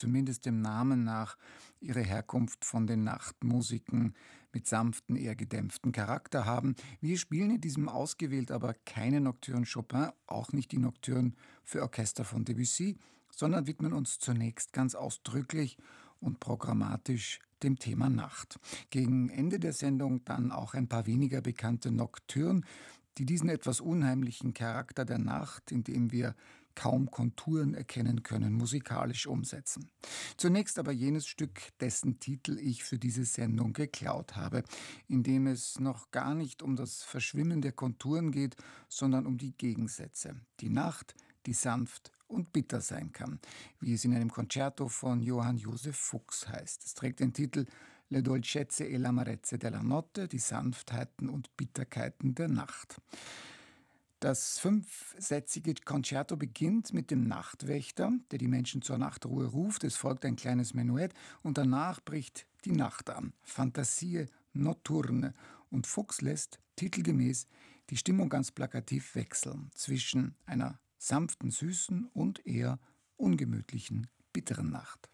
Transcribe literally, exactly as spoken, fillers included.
zumindest dem Namen nach, ihre Herkunft von den Nachtmusiken mit sanften, eher gedämpften Charakter haben. Wir spielen in diesem ausgewählt aber keine Nocturne Chopin, auch nicht die Nocturne für Orchester von Debussy, sondern widmen uns zunächst ganz ausdrücklich und programmatisch dem Thema Nacht. Gegen Ende der Sendung dann auch ein paar weniger bekannte Nocturnen, die diesen etwas unheimlichen Charakter der Nacht, in dem wir kaum Konturen erkennen können, musikalisch umsetzen. Zunächst aber jenes Stück, dessen Titel ich für diese Sendung geklaut habe, in dem es noch gar nicht um das Verschwimmen der Konturen geht, sondern um die Gegensätze. Die Nacht, die sanft und bitter sein kann, wie es in einem Concerto von Johann Joseph Fuchs heißt. Es trägt den Titel Le dolcezze e l'amarezze della notte, die Sanftheiten und Bitterkeiten der Nacht. Das fünfsätzige Concerto beginnt mit dem Nachtwächter, der die Menschen zur Nachtruhe ruft. Es folgt ein kleines Menuett und danach bricht die Nacht an. Fantasie notturne. Und Fuchs lässt titelgemäß die Stimmung ganz plakativ wechseln zwischen einer sanften, süßen und eher ungemütlichen, bitteren Nacht.